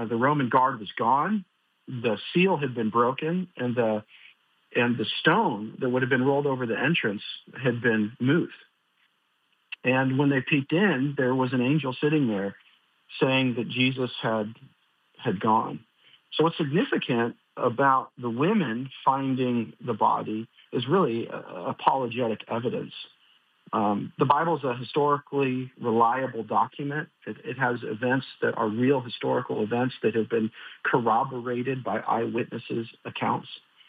the Roman guard was gone. The seal had been broken, and the stone that would have been rolled over the entrance had been moved. And when they peeked in, there was an angel sitting there saying that Jesus had gone. So what's significant about the women finding the body is really apologetic evidence. The Bible is a historically reliable document. It has events that are real historical events that have been corroborated by eyewitnesses' accounts.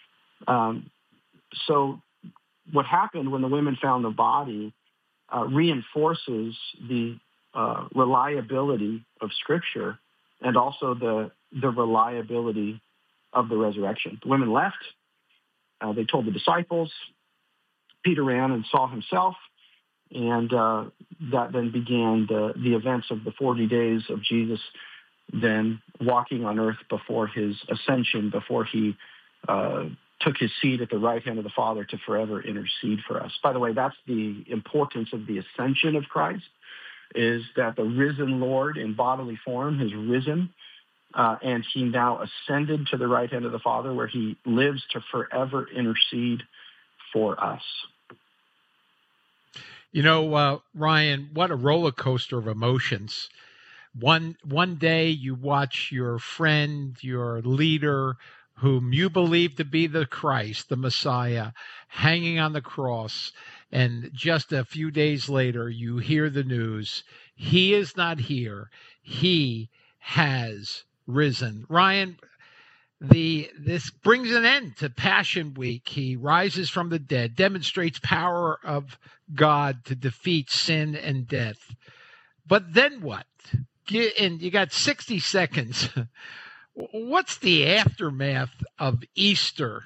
So what happened when the women found the body reinforces the reliability of Scripture and also the reliability of the resurrection. The women left. They told the disciples. Peter ran and saw himself. And that then began the events of the 40 days of Jesus then walking on earth before his ascension, before he took his seat at the right hand of the Father to forever intercede for us. By the way, that's the importance of the ascension of Christ, is that the risen Lord in bodily form has risen, and he now ascended to the right hand of the Father, where he lives to forever intercede for us. You know, Ryan, what a roller coaster of emotions. One day you watch your friend, your leader, whom you believe to be the Christ, the Messiah, hanging on the cross. And just a few days later, you hear the news. He is not here. He has risen. Ryan, this brings an end to Passion Week. He rises from the dead, demonstrates power of God to defeat sin and death. But then what? And you got 60 seconds. What's the aftermath of Easter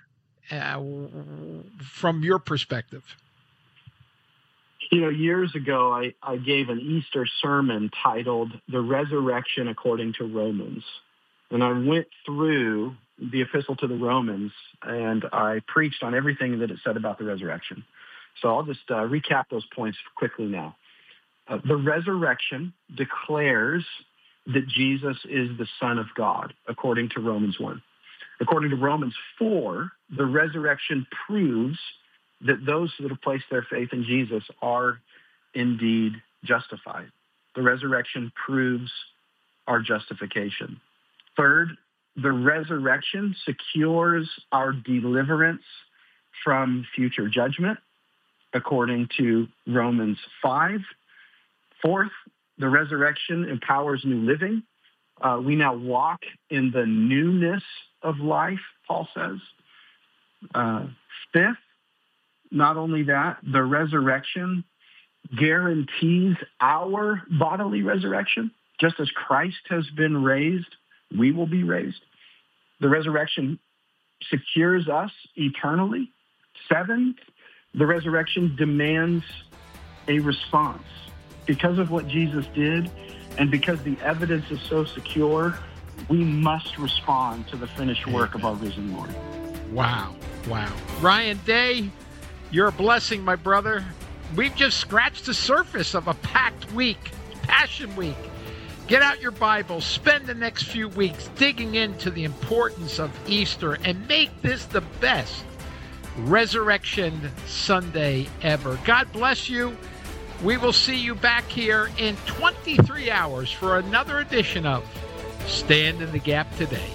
from your perspective? You know, years ago, I gave an Easter sermon titled The Resurrection According to Romans. And I went through the epistle to the Romans, and I preached on everything that it said about the resurrection. So I'll just recap those points quickly now. The resurrection declares that Jesus is the Son of God, according to Romans 1. According to Romans 4, the resurrection proves that those that have placed their faith in Jesus are indeed justified. The resurrection proves our justification. Third, the resurrection secures our deliverance from future judgment, according to Romans 5. Fourth, the resurrection empowers new living. We now walk in the newness of life, Paul says. Fifth, not only that, the resurrection guarantees our bodily resurrection. Just as Christ has been raised, we will be raised. The resurrection secures us eternally. Seventh, the resurrection demands a response. Because of what Jesus did, and because the evidence is so secure, we must respond to the finished work of our risen Lord. Wow. Ryan Day, you're a blessing, my brother. We've just scratched the surface of a packed week, Passion Week. Get out your Bible, spend the next few weeks digging into the importance of Easter, and make this the best Resurrection Sunday ever. God bless you. We will see you back here in 23 hours for another edition of Stand in the Gap Today.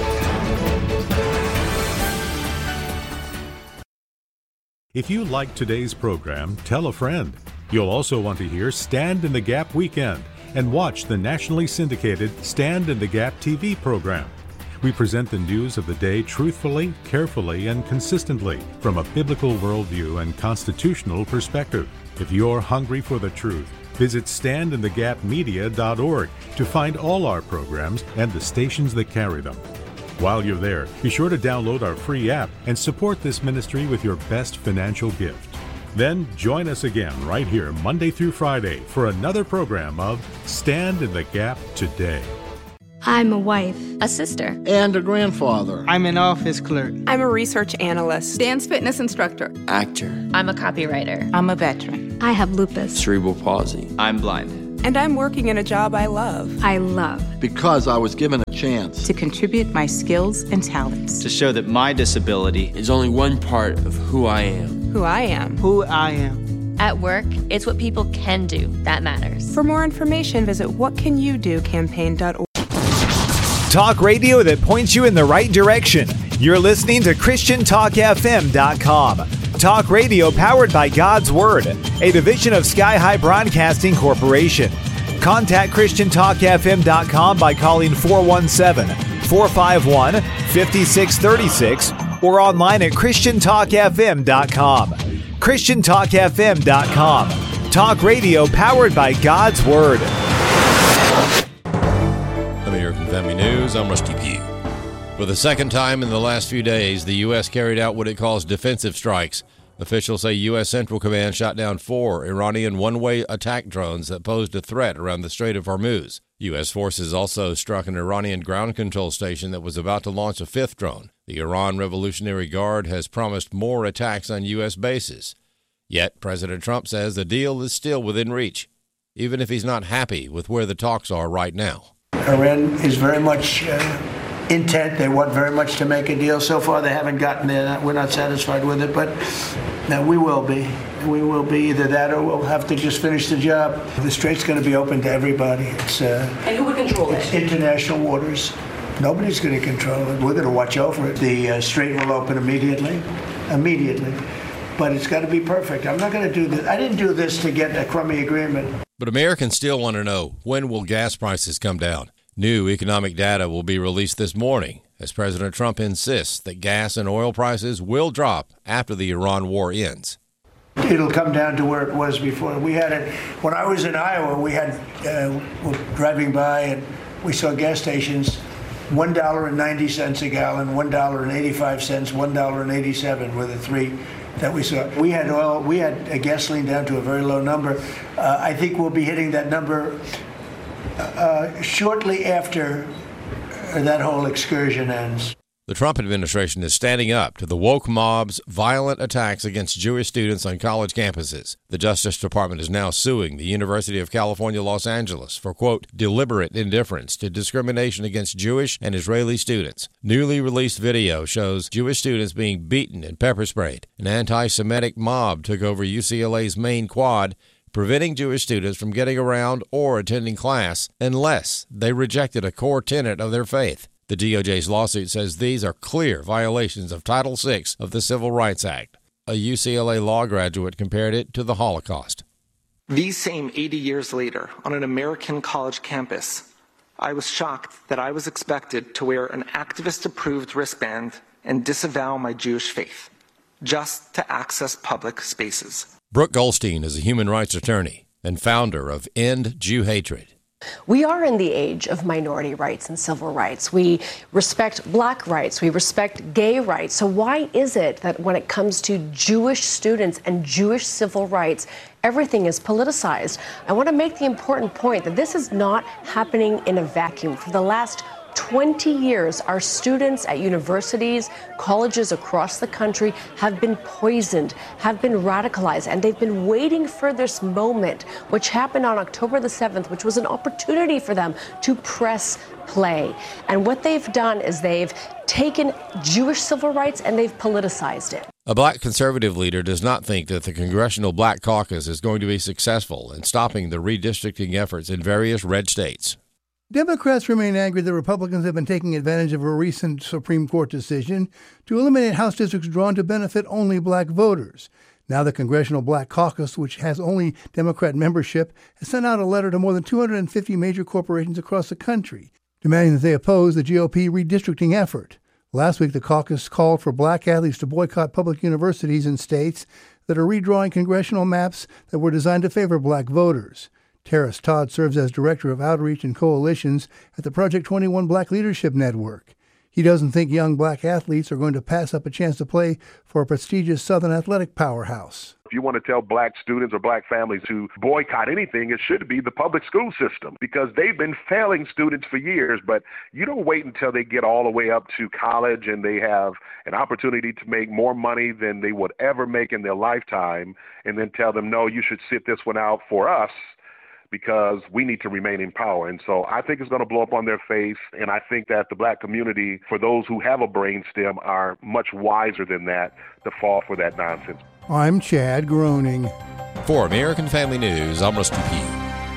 If you like today's program, tell a friend. You'll also want to hear Stand in the Gap Weekend and watch the nationally syndicated Stand in the Gap TV program. We present the news of the day truthfully, carefully, and consistently from a biblical worldview and constitutional perspective. If you're hungry for the truth, visit standinthegapmedia.org to find all our programs and the stations that carry them. While you're there, be sure to download our free app and support this ministry with your best financial gift. Then join us again right here Monday through Friday for another program of Stand in the Gap Today. I'm a wife, a sister, and a grandfather. I'm an office clerk. I'm a research analyst, dance fitness instructor, actor. I'm a copywriter. I'm a veteran. I have lupus, cerebral palsy. I'm blind. And I'm working in a job I love. I love. Because I was given a chance to contribute my skills and talents. To show that my disability is only one part of who I am. Who I am. Who I am. At work, it's what people can do that matters. For more information, visit whatcanyoudocampaign.org. Talk radio that points you in the right direction. You're listening to ChristianTalkFM.com. Talk radio powered by God's Word, a division of Sky High Broadcasting Corporation. Contact ChristianTalkFM.com by calling 417-451-5636 or online at ChristianTalkFM.com. ChristianTalkFM.com. Talk radio powered by God's Word. American Family News, I'm Rusty Pugh. For the second time in the last few days, the U.S. carried out what it calls defensive strikes. Officials say U.S. Central Command shot down 4 Iranian one-way attack drones that posed a threat around the Strait of Hormuz. U.S. forces also struck an Iranian ground control station that was about to launch a 5th drone. The Iran Revolutionary Guard has promised more attacks on U.S. bases. Yet, President Trump says the deal is still within reach, even if he's not happy with where the talks are right now. Iran is very much intent. They want very much to make a deal. So far, they haven't gotten there. We're not satisfied with it, but we will be. We will be either that or we'll have to just finish the job. The strait's going to be open to everybody. And who would control it? It's international waters. Nobody's going to control it. We're going to watch over it. The strait will open immediately. But it's got to be perfect. I'm not going to do this. I didn't do this to get a crummy agreement. But Americans still want to know, when will gas prices come down? New economic data will be released this morning as President Trump insists that gas and oil prices will drop after the Iran war ends. It'll come down to where it was before. We had it when I was in Iowa. We had driving by and we saw gas stations $1.90 a gallon, $1.85, $1.87 were the three that we saw. We had oil. We had gasoline down to a very low number. I think we'll be hitting that number shortly after that whole excursion ends. The Trump administration is standing up to the woke mob's violent attacks against Jewish students on college campuses. The Justice Department is now suing the University of California, Los Angeles for, quote, deliberate indifference to discrimination against Jewish and Israeli students. Newly released video shows Jewish students being beaten and pepper sprayed. An anti-Semitic mob took over UCLA's main quad, preventing Jewish students from getting around or attending class unless they rejected a core tenet of their faith. The DOJ's lawsuit says these are clear violations of Title VI of the Civil Rights Act. A UCLA law graduate compared it to the Holocaust. These same 80 years later, on an American college campus, I was shocked that I was expected to wear an activist-approved wristband and disavow my Jewish faith, just to access public spaces. Brooke Goldstein is a human rights attorney and founder of End Jew Hatred. We are in the age of minority rights and civil rights. We respect black rights. We respect gay rights. So why is it that when it comes to Jewish students and Jewish civil rights, everything is politicized? I want to make the important point that this is not happening in a vacuum. For the last 20 years, our students at universities, colleges across the country have been poisoned, have been radicalized, and they've been waiting for this moment, which happened on October the 7th, which was an opportunity for them to press play. And what they've done is they've taken Jewish civil rights and they've politicized it. A black conservative leader does not think that the Congressional Black Caucus is going to be successful in stopping the redistricting efforts in various red states. Democrats remain angry that Republicans have been taking advantage of a recent Supreme Court decision to eliminate House districts drawn to benefit only black voters. Now the Congressional Black Caucus, which has only Democrat membership, has sent out a letter to more than 250 major corporations across the country, demanding that they oppose the GOP redistricting effort. Last week, the caucus called for black athletes to boycott public universities in states that are redrawing congressional maps that were designed to favor black voters. Terrace Todd serves as Director of Outreach and Coalitions at the Project 21 Black Leadership Network. He doesn't think young black athletes are going to pass up a chance to play for a prestigious Southern athletic powerhouse. If you want to tell black students or black families to boycott anything, it should be the public school system because they've been failing students for years. But you don't wait until they get all the way up to college and they have an opportunity to make more money than they would ever make in their lifetime and then tell them, no, you should sit this one out for us. because we need to remain in power. And so I think it's going to blow up on their face. And I think that the black community, for those who have a brainstem, are much wiser than that to fall for that nonsense. I'm Chad Groening. For American Family News, I'm Rusty Pugh.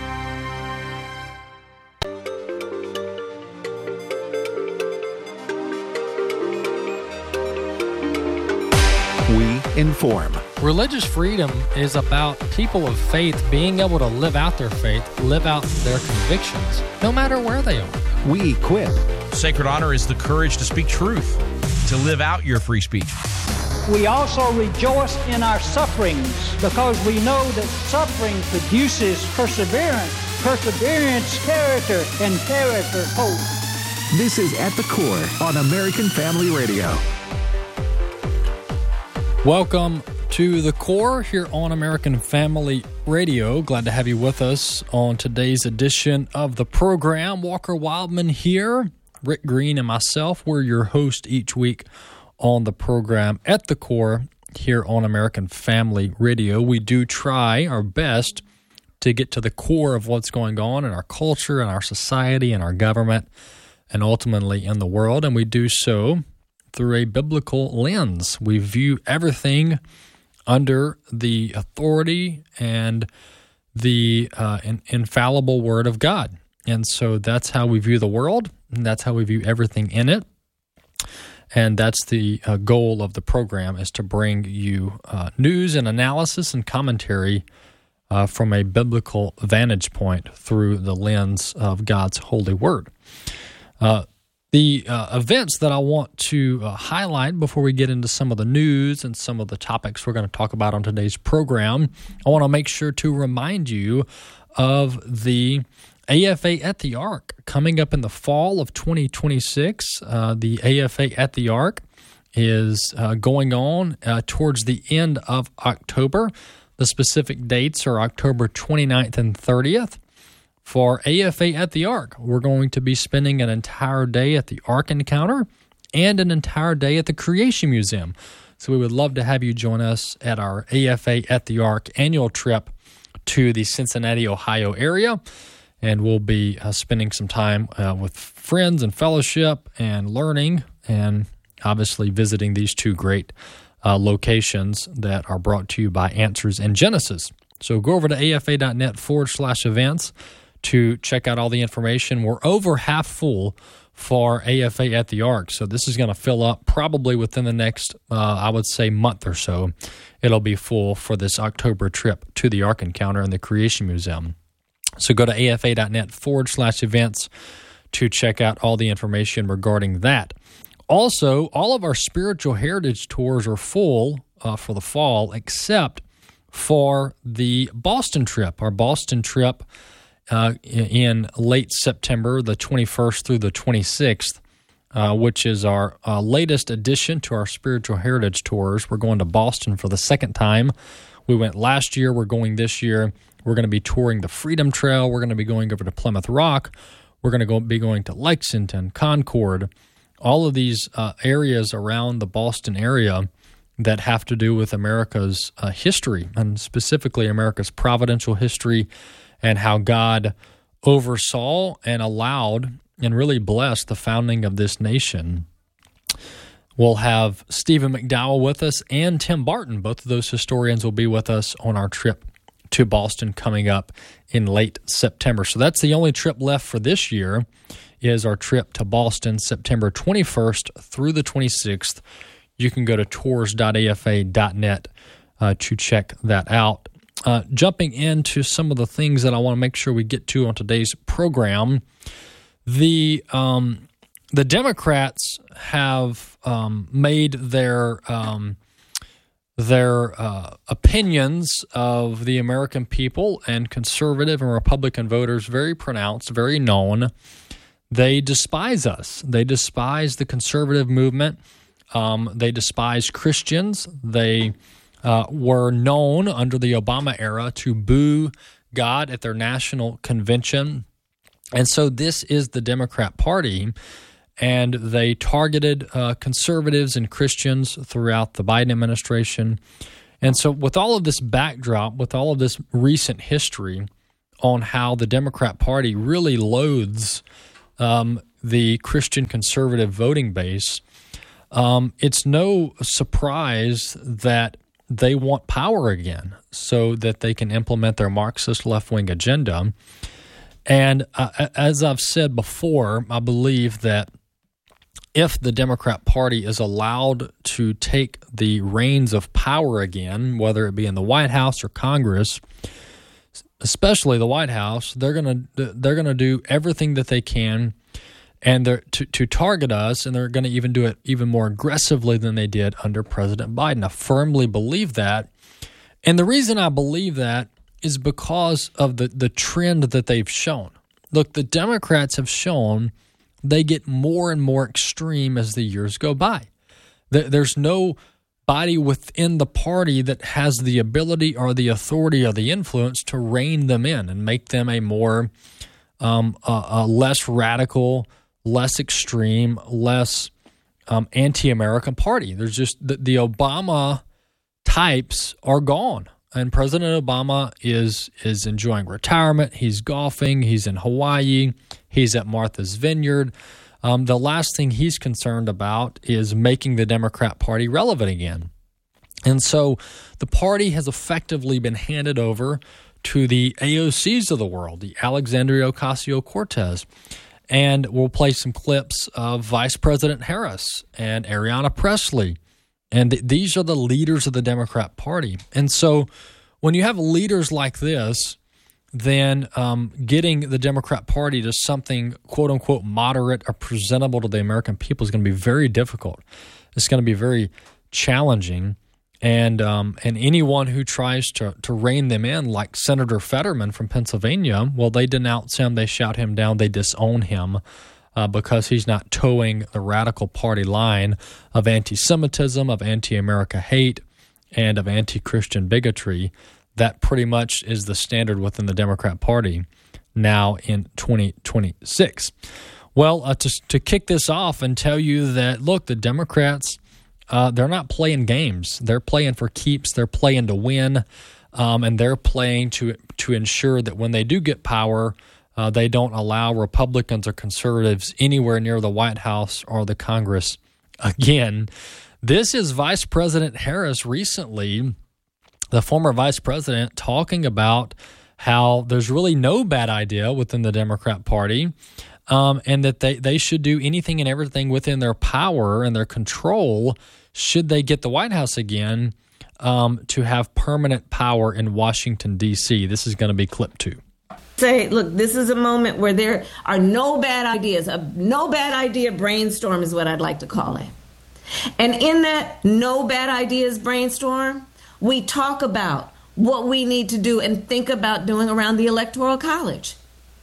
We inform. Religious freedom is about people of faith being able to live out their faith, live out their convictions, no matter where they are. We equip. Sacred honor is the courage to speak truth, to live out your free speech. We also rejoice in our sufferings because we know that suffering produces perseverance, perseverance, character, and character, hope. This is At the Core on American Family Radio. Welcome to The Core here on American Family Radio. Glad to have you with us on today's edition of the program. Walker Wildman here, Rick Green and myself. We're your host each week on the program At the Core here on American Family Radio. We do try our best to get to the core of what's going on in our culture, in our society, in our government, and ultimately in the world, and we do so through a biblical lens. We view everything under the authority and the infallible Word of God. And so that's how we view the world, and that's how we view everything in it. And that's the goal of the program, is to bring you news and analysis and commentary from a biblical vantage point through the lens of God's holy Word. The events that I want to highlight before we get into some of the news and some of the topics we're going to talk about on today's program, I want to make sure to remind you of the AFA at the Ark coming up in the fall of 2026. The AFA at the Ark is going on towards the end of October. The specific dates are October 29th and 30th. For AFA at the Ark, we're going to be spending an entire day at the Ark Encounter and an entire day at the Creation Museum. So we would love to have you join us at our AFA at the Ark annual trip to the Cincinnati, Ohio area. And we'll be spending some time with friends and fellowship and learning, and obviously visiting these two great locations that are brought to you by Answers in Genesis. So go over to afa.net/events to check out all the information. We're over half full for AFA at the Ark, so this is going to fill up probably within the next, I would say, month or so. It'll be full for this October trip to the Ark Encounter and the Creation Museum. So go to afa.net/events to check out all the information regarding that. Also, all of our spiritual heritage tours are full for the fall, except for the Boston trip. Our Boston trip in late September, the 21st through the 26th, which is our latest addition to our spiritual heritage tours. We're going to Boston for the second time. We went last year. We're going this year. We're going to be touring the Freedom Trail. We're going to be going over to Plymouth Rock. We're going to be going to Lexington, Concord, all of these areas around the Boston area that have to do with America's history, and specifically America's providential history, and how God oversaw and allowed and really blessed the founding of this nation. We'll have Stephen McDowell with us and Tim Barton. Both of those historians will be with us on our trip to Boston coming up in late September. So that's the only trip left for this year, is our trip to Boston, September 21st through the 26th. You can go to tours.afa.net to check that out. Jumping into some of the things that I want to make sure we get to on today's program, the Democrats have made their opinions of the American people and conservative and Republican voters very pronounced, very known. They despise us. They despise the conservative movement. They despise Christians. They were known under the Obama era to boo God at their national convention. And so this is the Democrat Party, and they targeted conservatives and Christians throughout the Biden administration. And so with all of this backdrop, with all of this recent history, on how the Democrat Party really loathes the Christian conservative voting base, it's no surprise that they want power again so that they can implement their Marxist left-wing agenda. And as I've said before, I believe that if the Democrat Party is allowed to take the reins of power again, whether it be in the White House or Congress, especially the White House, they're gonna do everything that they can, and they're to target us, and they're going to even do it even more aggressively than they did under President Biden. I firmly believe that, and the reason I believe that is because of the trend that they've shown. Look, the Democrats have shown they get more and more extreme as the years go by. There's nobody within the party that has the ability or the authority or the influence to rein them in and make them a more a less radical, less extreme, less anti-American party. There's just the Obama types are gone. And President Obama is enjoying retirement. He's golfing. He's in Hawaii. He's at Martha's Vineyard. The last thing he's concerned about is making the Democrat Party relevant again. And so the party has effectively been handed over to the AOCs of the world, the Alexandria Ocasio-Cortez. And we'll play some clips of Vice President Harris and Ayanna Pressley. And these are the leaders of the Democrat Party. And so when you have leaders like this, then getting the Democrat Party to something, quote unquote, moderate or presentable to the American people is going to be very difficult. It's going to be very challenging. And anyone who tries to rein them in, like Senator Fetterman from Pennsylvania, well, they denounce him, they shout him down, they disown him because he's not towing the radical party line of anti-Semitism, of anti-America hate, and of anti-Christian bigotry. That pretty much is the standard within the Democrat Party now in 2026. Well, to kick this off and tell you that, look, the Democrats, they're not playing games. They're playing for keeps. They're playing to win, and they're playing to ensure that when they do get power, they don't allow Republicans or conservatives anywhere near the White House or the Congress again. This is Vice President Harris recently, the former vice president, talking about how there's really no bad idea within the Democrat Party, and that they should do anything and everything within their power and their control, should they get the White House again, to have permanent power in Washington, D.C. This is going to be clip 2. Say, look, this is a moment where there are no bad ideas. A no bad idea brainstorm is what I'd like to call it. And in that no bad ideas brainstorm, we talk about what we need to do and think about doing around the Electoral College.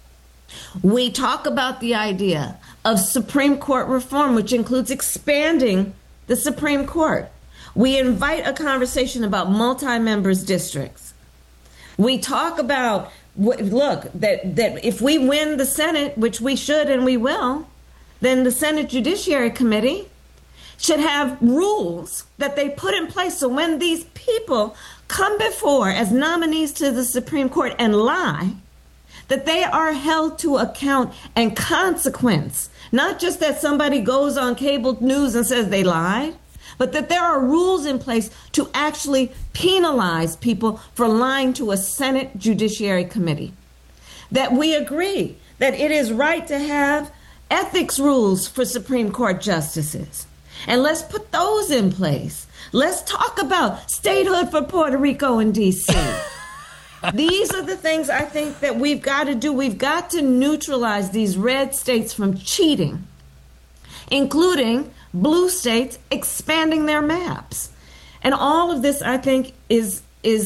We talk about the idea of Supreme Court reform, which includes expanding the Supreme Court. We invite a conversation about multi-members districts. We talk about, look, that if we win the Senate, which we should and we will, then the Senate Judiciary Committee should have rules that they put in place so when these people come before as nominees to the Supreme Court and lie, that they are held to account and consequence. Not just that somebody goes on cable news and says they lied, but that there are rules in place to actually penalize people for lying to a Senate Judiciary Committee. That we agree that it is right to have ethics rules for Supreme Court justices. And let's put those in place. Let's talk about statehood for Puerto Rico and D.C. These are the things I think that we've got to do. We've got to neutralize these red states from cheating, including blue states expanding their maps. And all of this, I think, is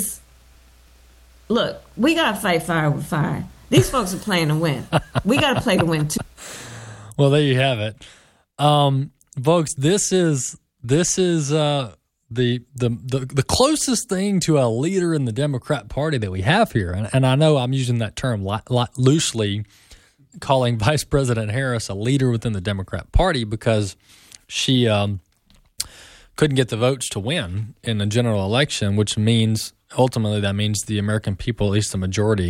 look, we got to fight fire with fire. These folks are playing to win. We got to play to win, too. Well, there you have it. Folks, this is the closest thing to a leader in the Democrat Party that we have here. And I know I'm using that term loosely, calling Vice President Harris a leader within the Democrat Party because she couldn't get the votes to win in a general election, which means ultimately that means the American people, at least the majority,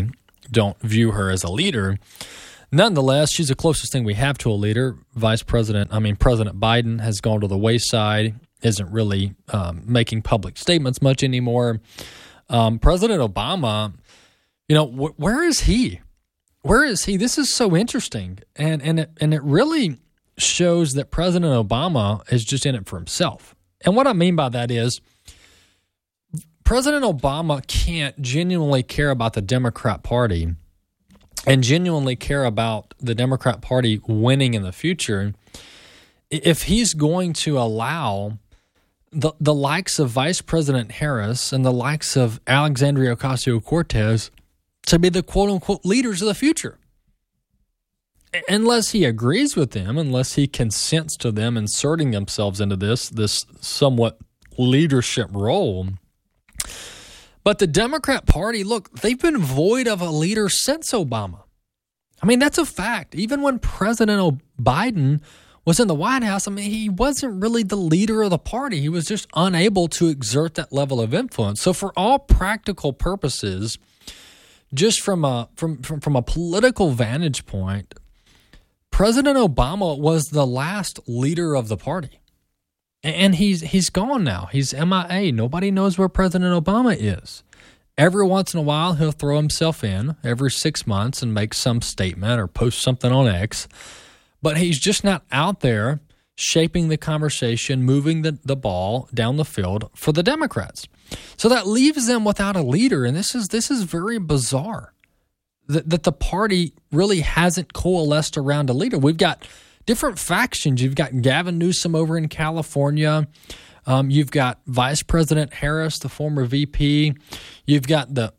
don't view her as a leader. Nonetheless, she's the closest thing we have to a leader. President Biden has gone to the wayside, isn't really making public statements much anymore. President Obama, where is he? Where is he? This is so interesting, and it really shows that President Obama is just in it for himself. And what I mean by that is President Obama can't genuinely care about the Democrat Party and genuinely care about the Democrat Party winning in the future if he's going to allow the likes of Vice President Harris and the likes of Alexandria Ocasio-Cortez to be the quote-unquote leaders of the future. Unless he agrees with them, unless he consents to them inserting themselves into this somewhat leadership role. But the Democrat Party, look, they've been void of a leader since Obama. I mean, that's a fact. Even when President Biden was in the White House, he wasn't really the leader of the party. He was just unable to exert that level of influence. So for all practical purposes, just from a political vantage point, President Obama was the last leader of the party. And he's gone now. He's MIA. Nobody knows where President Obama is. Every once in a while, he'll throw himself in every 6 months and make some statement or post something on X. But he's just not out there shaping the conversation, moving the ball down the field for the Democrats. So that leaves them without a leader. And this is very bizarre that the party really hasn't coalesced around a leader. We've got different factions. You've got Gavin Newsom over in California. You've got Vice President Harris, the former VP. You've got the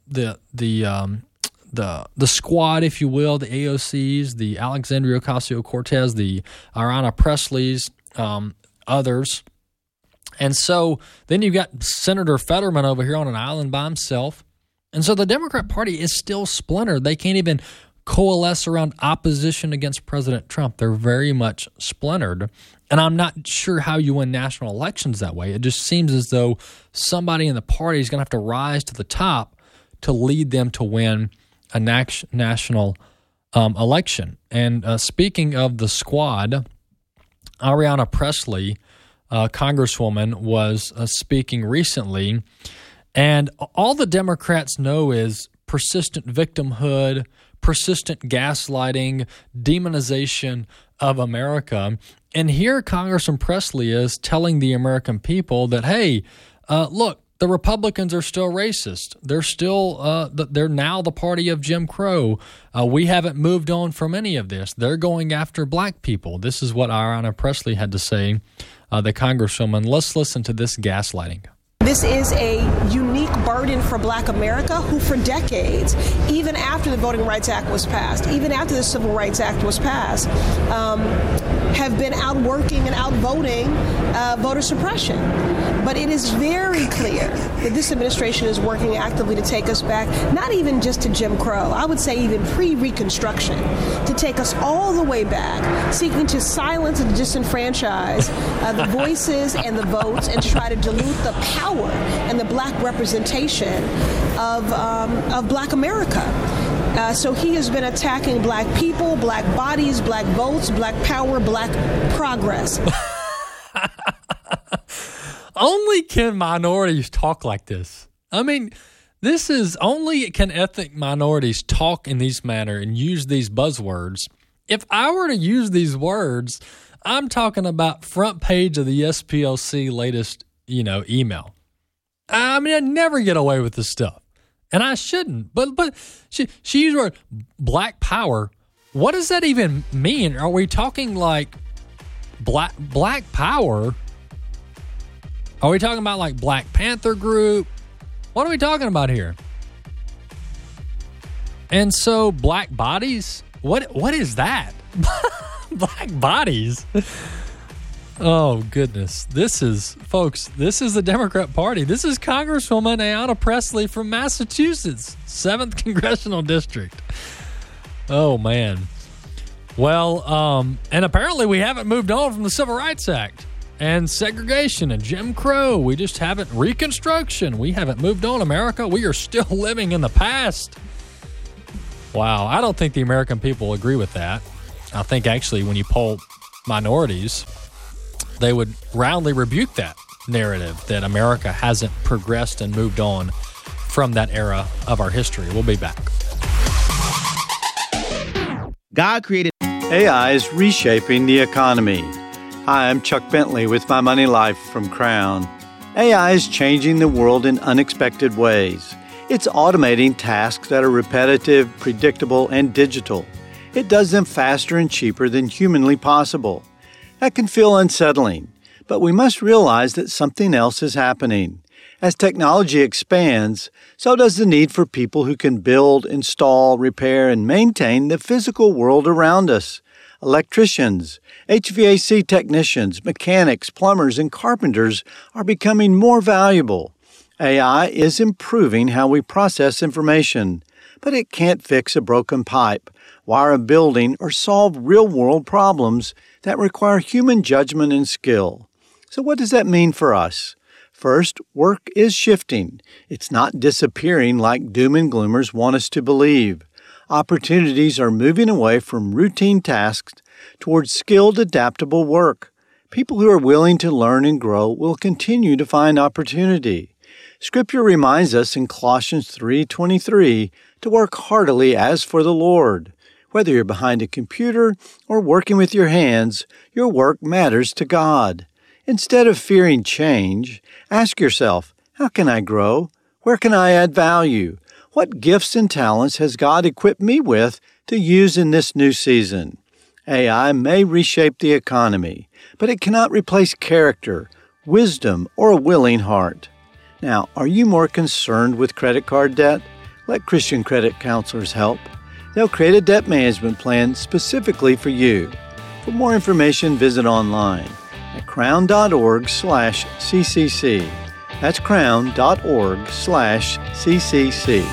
squad, if you will, the AOCs, the Alexandria Ocasio-Cortez, the Ayanna Presleys, others. And so then you've got Senator Fetterman over here on an island by himself. And so the Democrat Party is still splintered. They can't even coalesce around opposition against President Trump. They're very much splintered. And I'm not sure how you win national elections that way. It just seems as though somebody in the party is going to have to rise to the top to lead them to win a national election. And speaking of the squad, Ayanna Pressley, Congresswoman, was speaking recently. And all the Democrats know is persistent victimhood, persistent gaslighting, demonization of America. And here Congressman Pressley is telling the American people that, hey, look, the Republicans are still racist. They're still, they're now the party of Jim Crow. We haven't moved on from any of this. They're going after black people. This is what Ayanna Pressley had to say, the Congresswoman. Let's listen to this gaslighting. This is a unique burden for Black America, who for decades, even after the Voting Rights Act was passed, even after the Civil Rights Act was passed, have been outworking and outvoting voter suppression. But it is very clear that this administration is working actively to take us back, not even just to Jim Crow, I would say even pre-Reconstruction, to take us all the way back, seeking to silence and disenfranchise the voices and the votes, and to try to dilute the power and the black representation of Black America. So he has been attacking black people, black bodies, black votes, black power, black progress. Only can minorities talk like this. I mean, this is only can ethnic minorities talk in this manner and use these buzzwords. If I were to use these words, I'm talking about front page of the SPLC latest, email. I mean, I never get away with this stuff, and I shouldn't. But she used the word black power. What does that even mean? Are we talking like black power? Are we talking about like Black Panther group? What are we talking about here? And so black bodies? What is that? Black bodies? Oh, goodness. This is the Democrat Party. This is Congresswoman Ayanna Pressley from Massachusetts, 7th Congressional District. Oh, man. Well, and apparently we haven't moved on from the Civil Rights Act and segregation and Jim Crow. We just haven't. Reconstruction. We haven't moved on, America. We are still living in the past. Wow. I don't think the American people agree with that. I think actually when you poll minorities, they would roundly rebuke that narrative that America hasn't progressed and moved on from that era of our history. We'll be back. God created AI is reshaping the economy. Hi, I'm Chuck Bentley with My Money Life from Crown. AI is changing the world in unexpected ways. It's automating tasks that are repetitive, predictable, and digital. It does them faster and cheaper than humanly possible. That can feel unsettling, but we must realize that something else is happening. As technology expands, so does the need for people who can build, install, repair, and maintain the physical world around us. Electricians, HVAC technicians, mechanics, plumbers, and carpenters are becoming more valuable. AI is improving how we process information, but it can't fix a broken pipe, wire a building, or solve real-world problems that require human judgment and skill. So what does that mean for us? First, work is shifting. It's not disappearing like doom and gloomers want us to believe. Opportunities are moving away from routine tasks towards skilled, adaptable work. People who are willing to learn and grow will continue to find opportunity. Scripture reminds us in Colossians 3:23 to work heartily as for the Lord. Whether you're behind a computer or working with your hands, your work matters to God. Instead of fearing change, ask yourself, how can I grow? Where can I add value? What gifts and talents has God equipped me with to use in this new season? AI may reshape the economy, but it cannot replace character, wisdom, or a willing heart. Now, are you more concerned with credit card debt? Let Christian credit counselors help. They'll create a debt management plan specifically for you. For more information, visit online at crown.org/CCC. That's crown.org/CCC.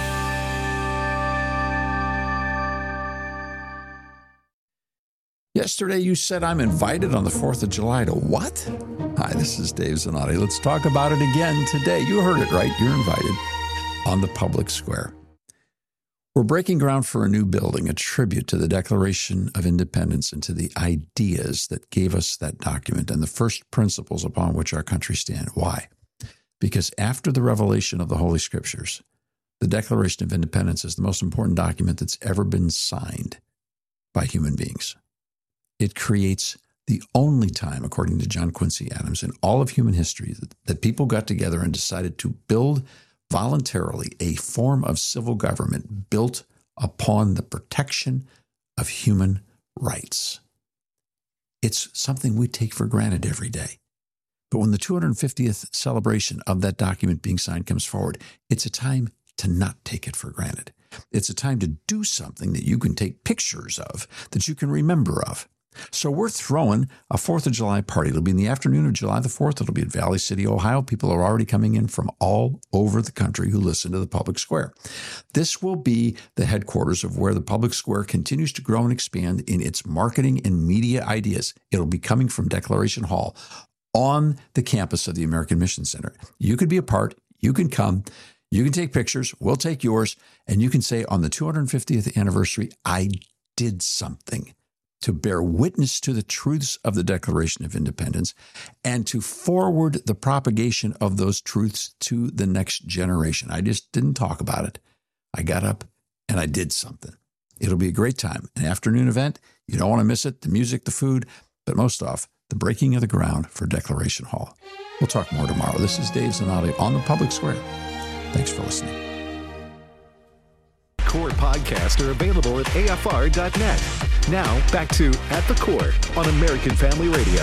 Yesterday you said I'm invited on the 4th of July to what? Hi, this is Dave Zanotti. Let's talk about it again today. You heard it right. You're invited on the public square. We're breaking ground for a new building, a tribute to the Declaration of Independence and to the ideas that gave us that document and the first principles upon which our country stands. Why? Because after the revelation of the Holy Scriptures, the Declaration of Independence is the most important document that's ever been signed by human beings. It creates the only time, according to John Quincy Adams, in all of human history that people got together and decided to build voluntarily a form of civil government built upon the protection of human rights. It's something we take for granted every day. But when the 250th celebration of that document being signed comes forward, it's a time to not take it for granted. It's a time to do something that you can take pictures of, that you can remember of. So we're throwing a 4th of July party. It'll be in the afternoon of July the 4th. It'll be at Valley City, Ohio. People are already coming in from all over the country who listen to the public square. This will be the headquarters of where the public square continues to grow and expand in its marketing and media ideas. It'll be coming from Declaration Hall on the campus of the American Mission Center. You could be a part. You can come. You can take pictures. We'll take yours. And you can say on the 250th anniversary, I did something to bear witness to the truths of the Declaration of Independence and to forward the propagation of those truths to the next generation. I just didn't talk about it. I got up and I did something. It'll be a great time, an afternoon event. You don't want to miss it, the music, the food, but most off, the breaking of the ground for Declaration Hall. We'll talk more tomorrow. This is Dave Zanotti on the Public Square. Thanks for listening. Core podcasts are available at AFR.net. Now, back to At the Core on American Family Radio.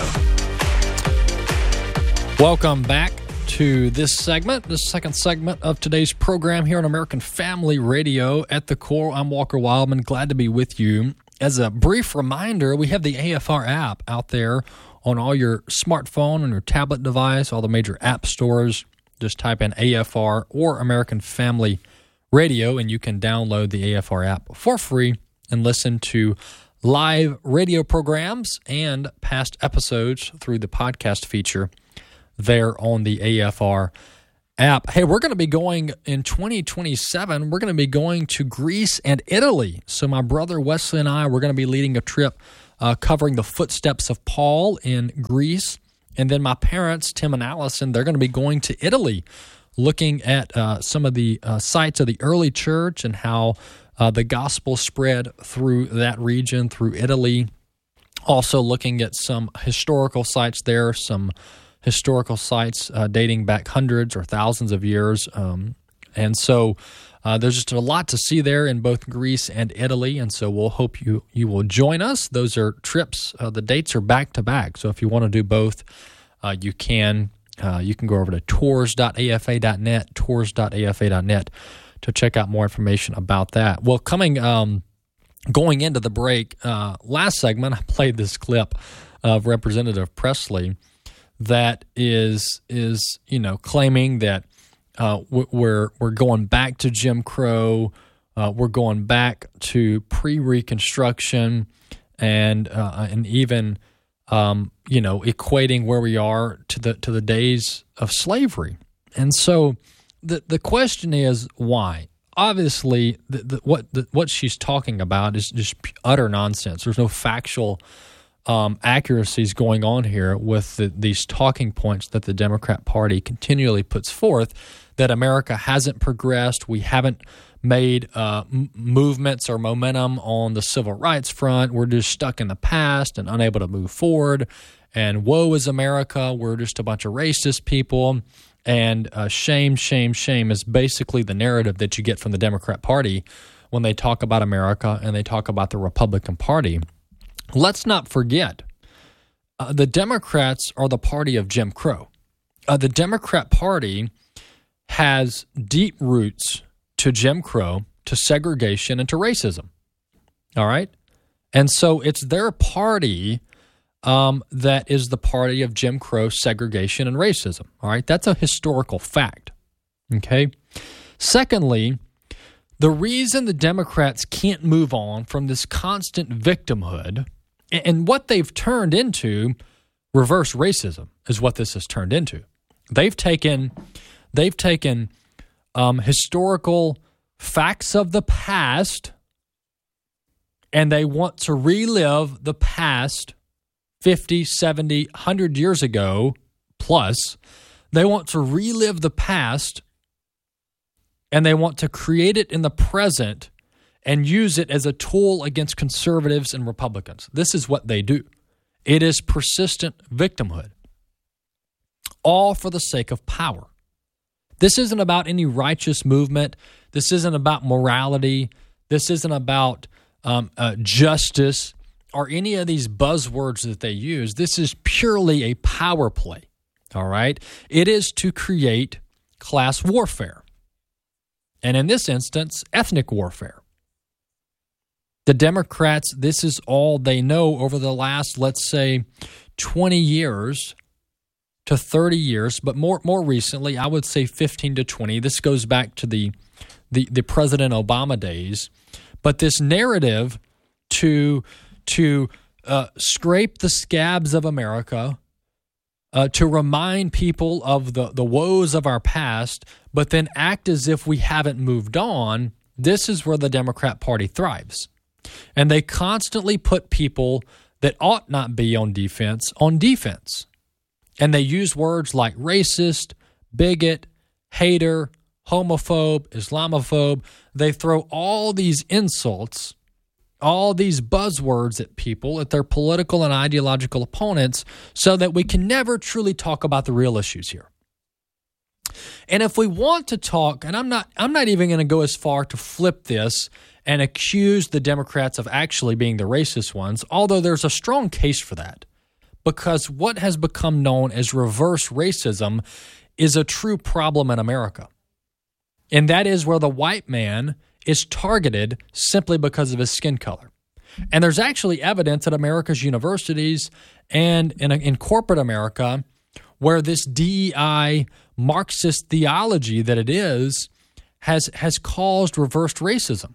Welcome back to this segment, the second segment of today's program here on American Family Radio. At the Core, I'm Walker Wildman. Glad to be with you. As a brief reminder, we have the AFR app out there on all your smartphone and your tablet device, all the major app stores. Just type in AFR or American Family Radio, and you can download the AFR app for free and listen to live radio programs and past episodes through the podcast feature there on the AFR app. Hey, we're going to be going in 2027. We're going to be going to Greece and Italy. So my brother Wesley and I, we're going to be leading a trip covering the footsteps of Paul in Greece. And then my parents, Tim and Allison, they're going to be going to Italy, looking at some of the sites of the early church and how the gospel spread through that region, through Italy. Also looking at some historical sites there, some historical sites dating back hundreds or thousands of years. And so there's just a lot to see there in both Greece and Italy, and so we'll hope you will join us. Those are trips. The dates are back-to-back, so if you want to do both, you can go over to tours.afa.net, tours.afa.net to check out more information about that. Well, going into the break, last segment, I played this clip of Representative Presley that is claiming that we're going back to Jim Crow, we're going back to pre-Reconstruction, and even equating where we are to the days of slavery. And so the question is why? Obviously, what she's talking about is just utter nonsense. There's no factual accuracies going on here with these talking points that the Democrat Party continually puts forth, that America hasn't progressed, we haven't made movements or momentum on the civil rights front, we're just stuck in the past and unable to move forward, and woe is America, we're just a bunch of racist people, and shame, shame, shame is basically the narrative that you get from the Democrat Party when they talk about America and they talk about the Republican Party. Let's not forget, the Democrats are the party of Jim Crow. The Democrat Party has deep roots to Jim Crow, to segregation, and to racism. All right? And so it's their party that is the party of Jim Crow, segregation, and racism. All right? That's a historical fact. Okay? Secondly, the reason the Democrats can't move on from this constant victimhood and what they've turned into, reverse racism is what this has turned into. They've taken historical facts of the past and they want to relive the past 50, 70, 100 years ago plus. They want to relive the past and they want to create it in the present and use it as a tool against conservatives and Republicans. This is what they do. It is persistent victimhood, all for the sake of power. This isn't about any righteous movement. This isn't about morality. This isn't about justice or any of these buzzwords that they use. This is purely a power play, all right? It is to create class warfare, and in this instance, ethnic warfare. The Democrats, this is all they know over the last, let's say, 20 years to 30 years, but more recently, I would say 15 to 20. This goes back to the President Obama days. But this narrative to scrape the scabs of America, to remind people of the woes of our past, but then act as if we haven't moved on, this is where the Democrat Party thrives. And they constantly put people that ought not be on defense. And they use words like racist, bigot, hater, homophobe, Islamophobe. They throw all these insults, all these buzzwords at people, at their political and ideological opponents, so that we can never truly talk about the real issues here. And if we want to talk, and I'm not even going to go as far to flip this and accuse the Democrats of actually being the racist ones, although there's a strong case for that, because what has become known as reverse racism is a true problem in America. And that is where the white man is targeted simply because of his skin color. And there's actually evidence at America's universities and in corporate America where this DEI Marxist theology that it is has caused reversed racism.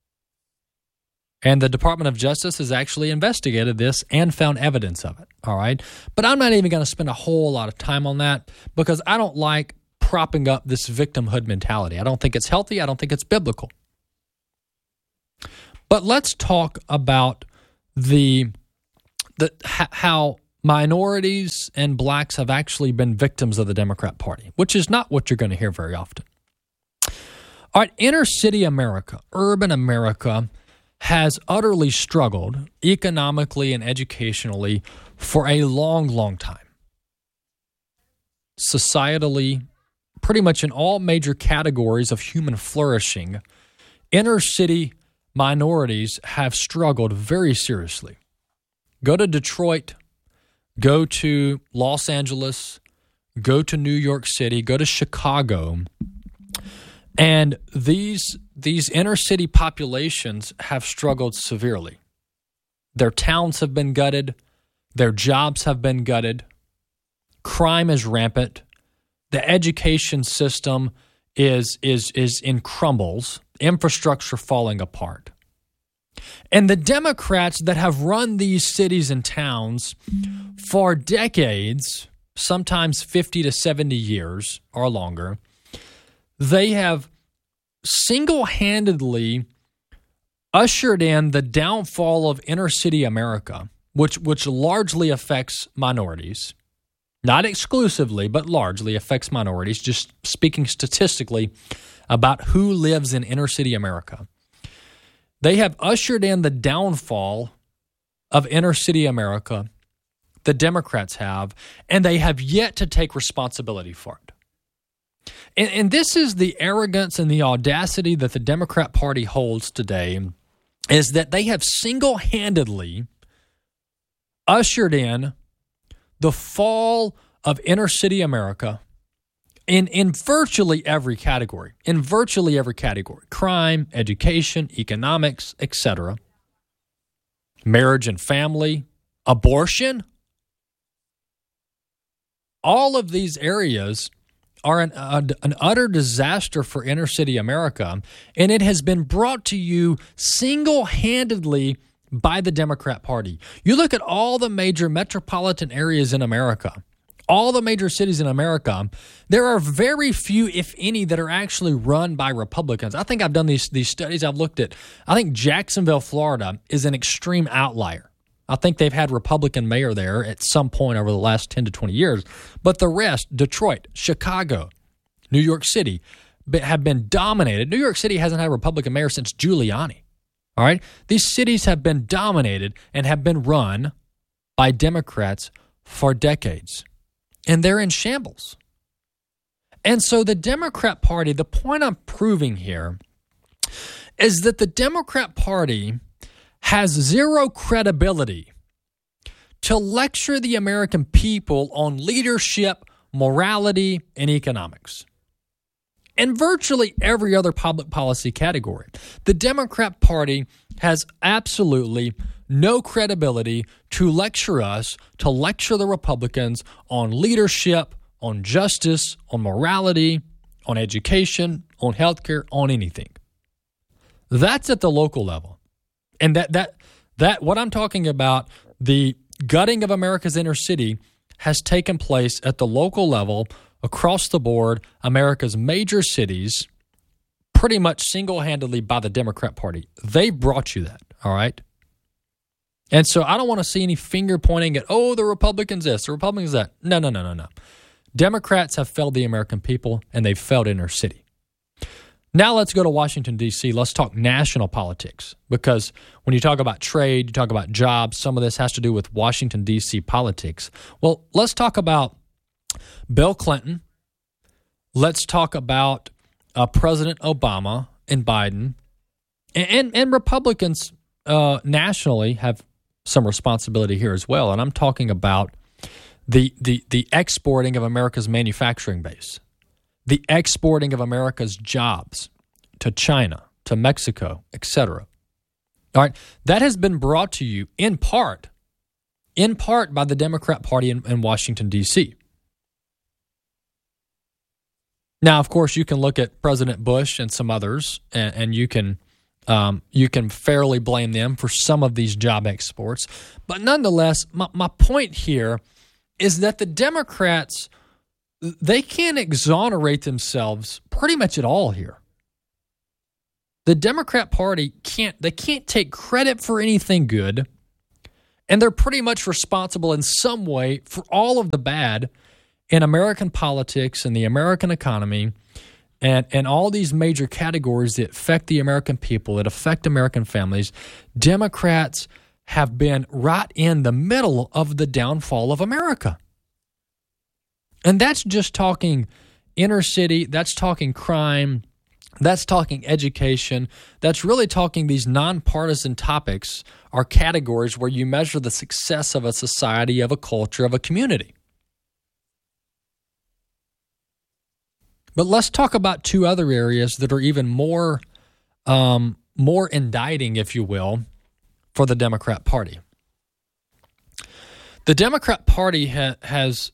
And the Department of Justice has actually investigated this and found evidence of it, all right? But I'm not even going to spend a whole lot of time on that because I don't like propping up this victimhood mentality. I don't think it's healthy. I don't think it's biblical. But let's talk about how minorities and blacks have actually been victims of the Democrat Party, which is not what you're going to hear very often. All right, inner city America, urban America, has utterly struggled economically and educationally for a long, long time. Societally, pretty much in all major categories of human flourishing, inner city minorities have struggled very seriously. Go to Detroit, go to Los Angeles, go to New York City, go to Chicago, and these inner city populations have struggled severely. Their towns have been gutted, their jobs have been gutted, crime is rampant, the education system is in crumbles, infrastructure falling apart. And the Democrats that have run these cities and towns for decades, sometimes 50 to 70 years or longer, they have single-handedly ushered in the downfall of inner city America, which largely affects minorities. Not exclusively, but largely affects minorities, just speaking statistically about who lives in inner city America. They have ushered in the downfall of inner city America, the Democrats have, and they have yet to take responsibility for it. And this is the arrogance and the audacity that the Democrat Party holds today, is that they have single-handedly ushered in the fall of inner city America in virtually every category. Crime, education, economics, etc. Marriage and family, abortion. All of these areas are an utter disaster for inner city America, and it has been brought to you single-handedly by the Democrat Party. You look at all the major metropolitan areas in America, all the major cities in America, there are very few, if any, that are actually run by Republicans. I think I've done these studies. I've looked at, I think Jacksonville, Florida is an extreme outlier. I think they've had Republican mayor there at some point over the last 10 to 20 years. But the rest, Detroit, Chicago, New York City, have been dominated. New York City hasn't had a Republican mayor since Giuliani. All right? These cities have been dominated and have been run by Democrats for decades. And they're in shambles. And so the Democrat Party, the point I'm proving here is that the Democrat Party has zero credibility to lecture the American people on leadership, morality, and economics. In virtually every other public policy category, the Democrat Party has absolutely no credibility to lecture us, to lecture the Republicans on leadership, on justice, on morality, on education, on healthcare, on anything. That's at the local level. And that what I'm talking about, the gutting of America's inner city, has taken place at the local level, across the board, America's major cities, pretty much single-handedly by the Democrat Party. They brought you that, all right? And so I don't want to see any finger pointing at, the Republicans this, the Republicans that. No. Democrats have failed the American people, and they've failed inner city. Now let's go to Washington, D.C. Let's talk national politics, because when you talk about trade, you talk about jobs, some of this has to do with Washington, D.C. politics. Well, let's talk about Bill Clinton. Let's talk about President Obama and Biden. And Republicans nationally have some responsibility here as well. And I'm talking about the exporting of America's manufacturing base. The exporting of America's jobs to China, to Mexico, etc. All right, that has been brought to you in part by the Democrat Party in Washington, D.C. Now, of course, you can look at President Bush and some others, and you can fairly blame them for some of these job exports. But nonetheless, my point here is that the Democrats they can't exonerate themselves pretty much at all here. The Democrat Party can't take credit for anything good, and they're pretty much responsible in some way for all of the bad in American politics and the American economy and all these major categories that affect the American people, that affect American families. Democrats have been right in the middle of the downfall of America. And that's just talking inner city, that's talking crime, that's talking education, that's really talking these nonpartisan topics are categories where you measure the success of a society, of a culture, of a community. But let's talk about two other areas that are even more indicting, if you will, for the Democrat Party. The Democrat Party has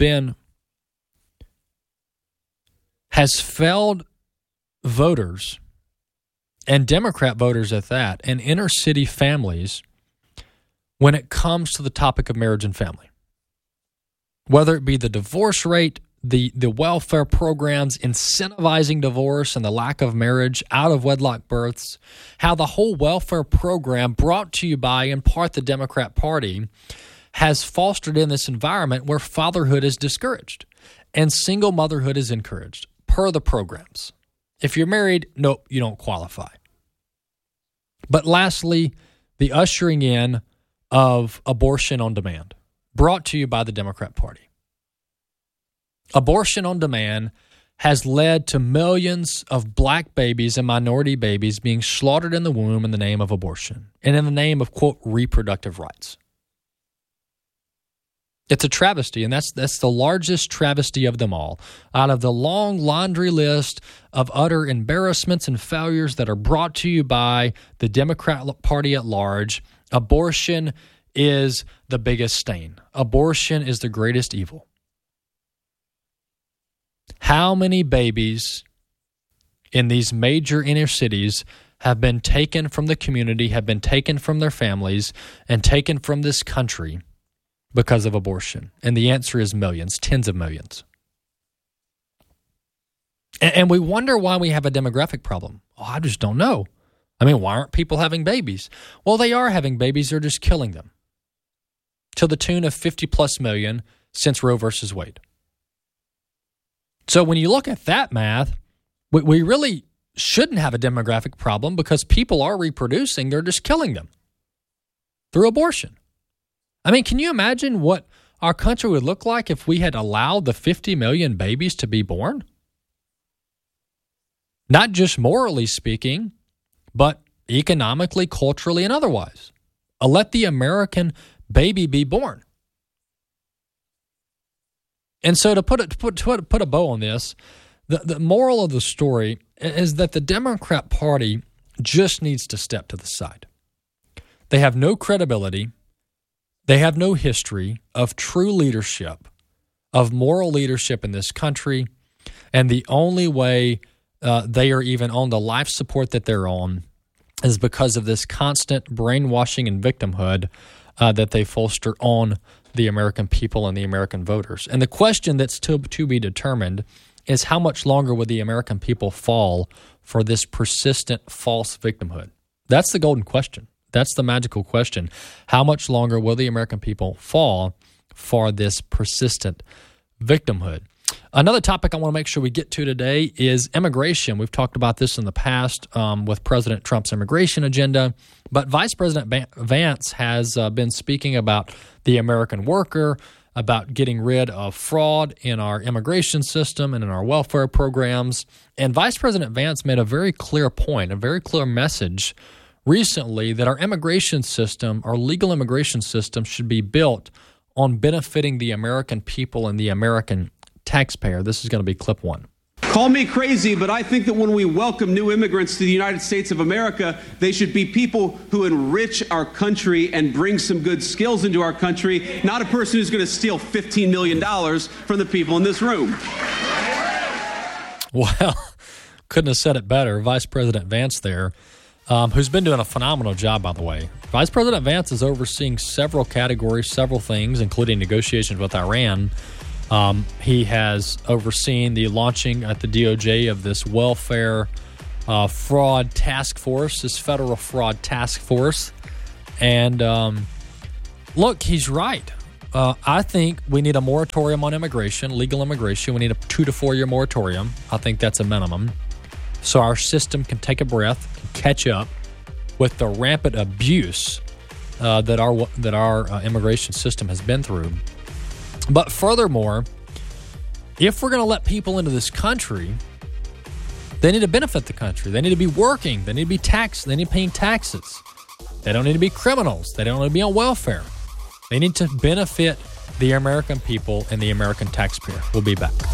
failed voters, and Democrat voters at that, and inner city families when it comes to the topic of marriage and family. Whether it be the divorce rate, the welfare programs incentivizing divorce and the lack of marriage, out of wedlock births, how the whole welfare program brought to you by, in part, the Democrat Party has fostered in this environment where fatherhood is discouraged and single motherhood is encouraged per the programs. If you're married, nope, you don't qualify. But lastly, the ushering in of abortion on demand, brought to you by the Democrat Party. Abortion on demand has led to millions of black babies and minority babies being slaughtered in the womb in the name of abortion and in the name of, quote, reproductive rights. It's a travesty, and that's the largest travesty of them all. Out of the long laundry list of utter embarrassments and failures that are brought to you by the Democrat Party at large, abortion is the biggest stain. Abortion is the greatest evil. How many babies in these major inner cities have been taken from the community, have been taken from their families, and taken from this country because of abortion? And the answer is millions, tens of millions. And we wonder why we have a demographic problem. Oh, I just don't know. I mean, why aren't people having babies? Well, they are having babies. They're just killing them. To the tune of 50+ million since Roe versus Wade. So when you look at that math, we really shouldn't have a demographic problem because people are reproducing. They're just killing them through abortion. I mean, can you imagine what our country would look like if we had allowed the 50 million babies to be born? Not just morally speaking, but economically, culturally, and otherwise. Let the American baby be born. And so to put a bow on this, the moral of the story is that the Democrat Party just needs to step to the side. They have no credibility. They have no history of true leadership, of moral leadership in this country. And the only way they are even on the life support that they're on is because of this constant brainwashing and victimhood that they foster on the American people and the American voters. And the question that's to be determined is how much longer will the American people fall for this persistent false victimhood? That's the golden question. That's the magical question. How much longer will the American people fall for this persistent victimhood? Another topic I want to make sure we get to today is immigration. We've talked about this in the past with President Trump's immigration agenda, but Vice President Vance has been speaking about the American worker, about getting rid of fraud in our immigration system and in our welfare programs. And Vice President Vance made a very clear point, a very clear message recently that our immigration system, our legal immigration system, should be built on benefiting the American people and the American taxpayer. This is going to be clip one. Call me crazy, but I think that when we welcome new immigrants to the United States of America, they should be people who enrich our country and bring some good skills into our country, not a person who's going to steal $15 million from the people in this room. Well, couldn't have said it better. Vice President Vance there, who's been doing a phenomenal job, by the way. Vice President Vance is overseeing several categories, several things, including negotiations with Iran. He has overseen the launching at the DOJ of this welfare fraud task force, this federal fraud task force. And look, he's right. I think we need a moratorium on immigration, legal immigration. We need a 2 to 4 year moratorium. I think that's a minimum. So our system can take a breath, can catch up with the rampant abuse that our immigration system has been through. But furthermore, if we're going to let people into this country, they need to benefit the country. They need to be working. They need to be taxed. They need to be paying taxes. They don't need to be criminals. They don't need to be on welfare. They need to benefit the American people and the American taxpayer. We'll be back.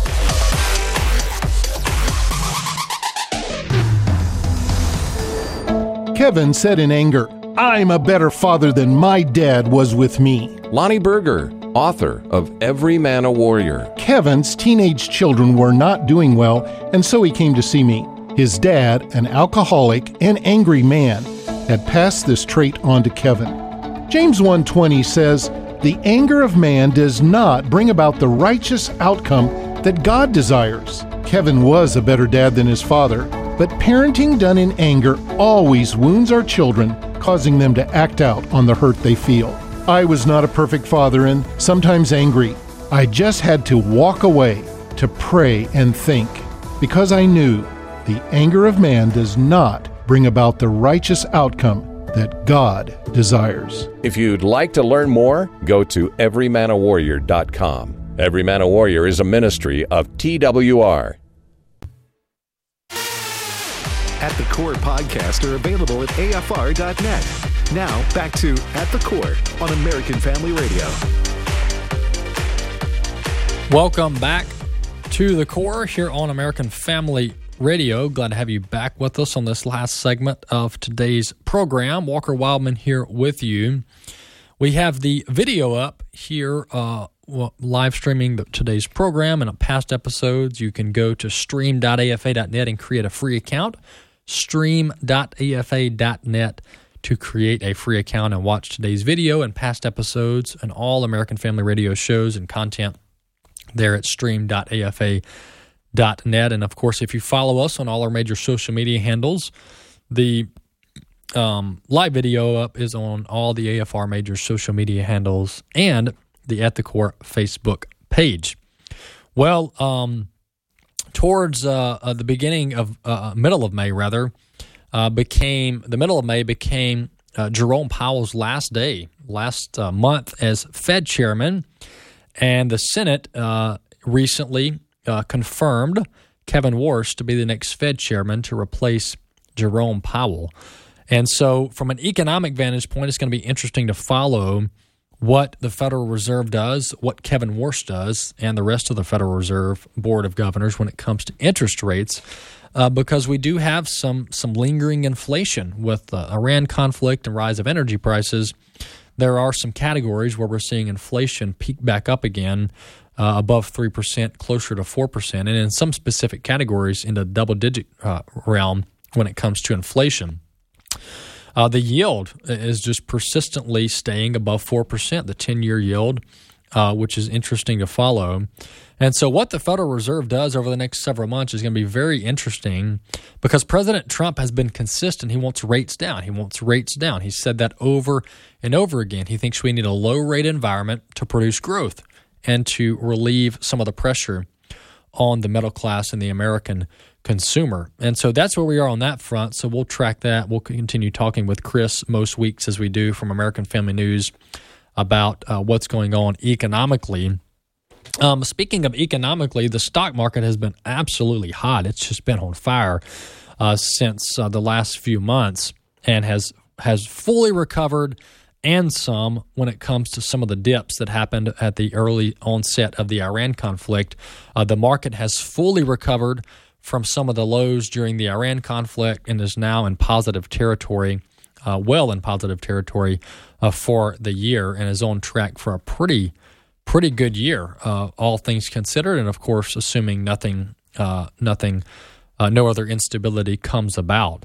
Kevin said in anger, "I'm a better father than my dad was with me." Lonnie Berger, author of Every Man a Warrior. Kevin's teenage children were not doing well, and so he came to see me. His dad, an alcoholic and angry man, had passed this trait on to Kevin. James 1:20 says, "The anger of man does not bring about the righteous outcome that God desires." Kevin was a better dad than his father, but parenting done in anger always wounds our children, causing them to act out on the hurt they feel. I was not a perfect father and sometimes angry. I just had to walk away to pray and think, because I knew the anger of man does not bring about the righteous outcome that God desires. If you'd like to learn more, go to everymanawarrior.com. Every Man a Warrior is a ministry of TWR. At the Core podcasts are available at afr.net. Now, back to At the Core on American Family Radio. Welcome back to the Core here on American Family Radio. Glad to have you back with us on this last segment of today's program. Walker Wildman here with you. We have the video up here, live streaming today's program and past episodes. You can go to stream.afa.net and create a free account. Stream.afa.net to create a free account and watch today's video and past episodes and all American Family Radio shows and content there at stream.afa.net. And of course, if you follow us on all our major social media handles, the live video up is on all the AFR major social media handles and the At the Core Facebook page. Well, towards the beginning of middle of May, became Jerome Powell's last month as Fed chairman, and the Senate recently confirmed Kevin Warsh to be the next Fed chairman to replace Jerome Powell. And so from an economic vantage point, it's going to be interesting to follow what the Federal Reserve does, what Kevin Warsh does, and the rest of the Federal Reserve Board of Governors when it comes to interest rates, because we do have some lingering inflation with the Iran conflict and rise of energy prices. There are some categories where we're seeing inflation peak back up again, above 3%, closer to 4%, and in some specific categories in the double-digit realm when it comes to inflation. The yield is just persistently staying above 4%, the 10-year yield, which is interesting to follow. And so what the Federal Reserve does over the next several months is going to be very interesting because President Trump has been consistent. He wants rates down. He wants rates down. He said that over and over again. He thinks we need a low-rate environment to produce growth and to relieve some of the pressure on the middle class and the American consumer. And so that's where we are on that front. So we'll track that. We'll continue talking with Chris most weeks as we do from American Family News about what's going on economically. Speaking of economically, the stock market has been absolutely hot. It's just been on fire since the last few months and has fully recovered and some when it comes to some of the dips that happened at the early onset of the Iran conflict. The market has fully recovered from some of the lows during the Iran conflict and is now in positive territory, well in positive territory for the year, and is on track for a pretty good year, all things considered, and of course, assuming no other instability comes about.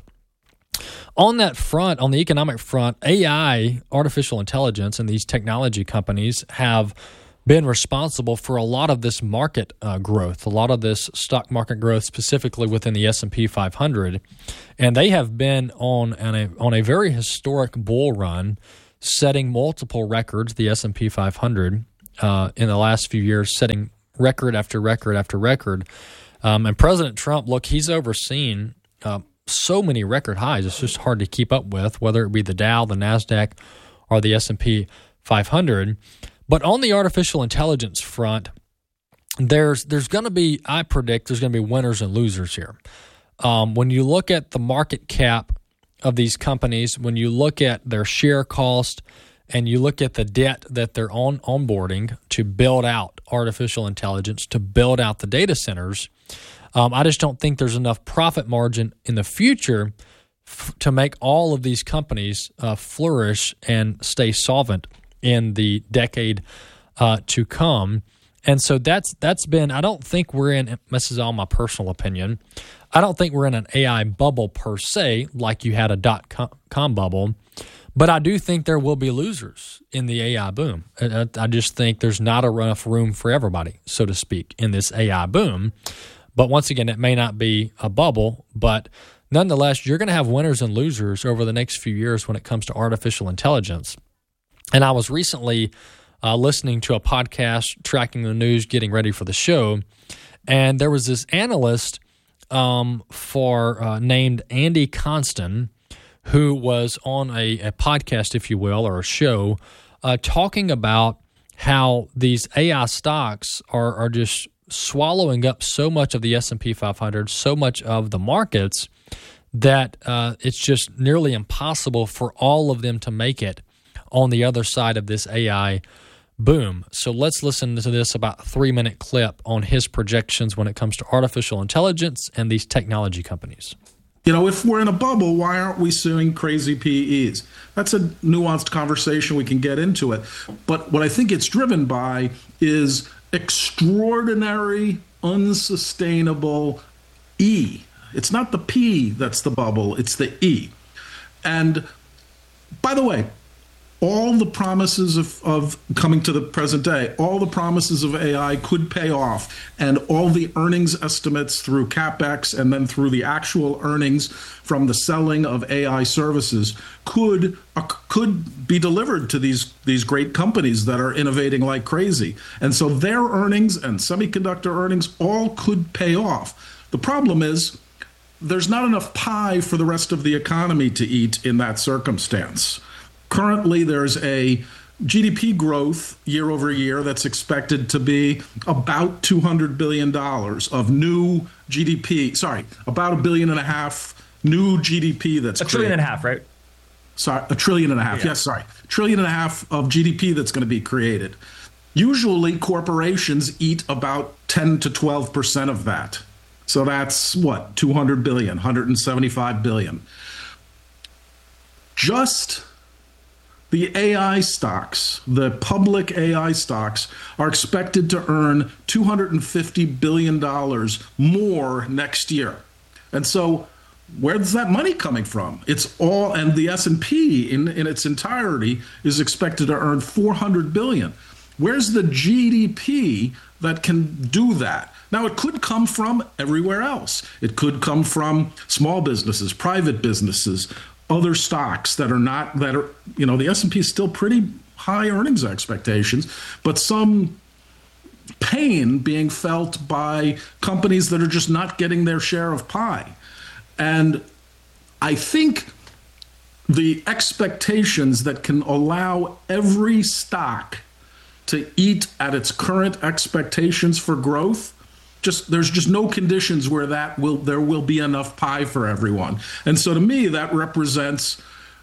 On that front, on the economic front, AI, artificial intelligence, and these technology companies have been responsible for a lot of this market growth, a lot of this stock market growth, specifically within the S&P 500. And they have been on a very historic bull run, setting multiple records, the S&P 500, in the last few years, setting record after record after record. And President Trump, look, he's overseen so many record highs. It's just hard to keep up with, whether it be the Dow, the NASDAQ, or the S&P 500. But on the artificial intelligence front, there's going to be, I predict, there's going to be winners and losers here. When you look at the market cap of these companies, when you look at their share cost, and you look at the debt that they're onboarding to build out artificial intelligence, to build out the data centers, I just don't think there's enough profit margin in the future to make all of these companies flourish and stay solvent in the decade to come. And so that's been, I don't think we're in, this is all my personal opinion, I don't think we're in an AI bubble per se, like you had a dot-com bubble, but I do think there will be losers in the AI boom. I just think there's not enough room for everybody, so to speak, in this AI boom. But once again, it may not be a bubble, but nonetheless, you're going to have winners and losers over the next few years when it comes to artificial intelligence. And I was recently listening to a podcast, tracking the news, getting ready for the show, and there was this analyst named Andy Constan, who was on a podcast, if you will, or a show, talking about how these AI stocks are just swallowing up so much of the S&P 500, so much of the markets, that it's just nearly impossible for all of them to make it on the other side of this AI boom. So let's listen to this about 3-minute clip on his projections when it comes to artificial intelligence and these technology companies. You know, if we're in a bubble, why aren't we suing crazy PEs? That's a nuanced conversation. We can get into it. But what I think it's driven by is extraordinary, unsustainable E. It's not the P that's the bubble, it's the E. And by the way, all the promises of coming to the present day, all the promises of AI could pay off, and all the earnings estimates through CapEx and then through the actual earnings from the selling of AI services could be delivered to these great companies that are innovating like crazy. And so their earnings and semiconductor earnings all could pay off. The problem is there's not enough pie for the rest of the economy to eat in that circumstance. Currently, there's a GDP growth year over year that's expected to be about $200 billion of new GDP. Sorry, about $1.5 billion new GDP that's $1.5 trillion, right? Sorry, $1.5 trillion. Yeah. Yes, sorry. $1.5 trillion of GDP that's going to be created. Usually, corporations eat about 10 to 12% of that. So that's what? 200 billion, 175 billion. Just the AI stocks, the public AI stocks, are expected to earn $250 billion more next year. And so where's that money coming from? It's all, and the S&P in its entirety is expected to earn $400 billion. Where's the GDP that can do that? Now, it could come from everywhere else. It could come from small businesses, private businesses, other stocks that are, you know, the S&P is still pretty high earnings expectations, but some pain being felt by companies that are just not getting their share of pie. And I think the expectations that can allow every stock to eat at its current expectations for growth, there's just no conditions where there will be enough pie for everyone. And so to me, that represents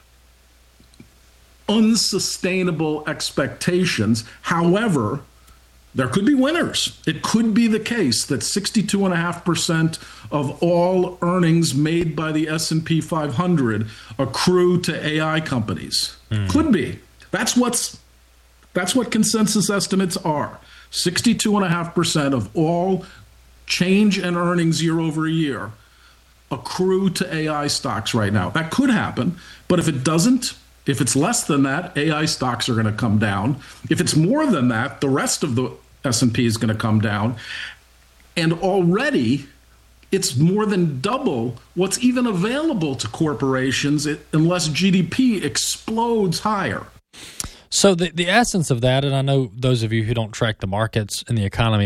unsustainable expectations. However, there could be winners. It could be the case that 62.5% of all earnings made by the S&P 500 accrue to AI companies. Could be. That's what consensus estimates are. 62.5% of all change in earnings year over year accrue to AI stocks right now. That could happen, but if it doesn't, If it's less than that, AI stocks are going to come down. If it's more than that, the rest of the S&P is going to come down. And already, it's more than double what's even available to corporations unless GDP explodes higher. So the essence of that, and I know those of you who don't track the markets and the economy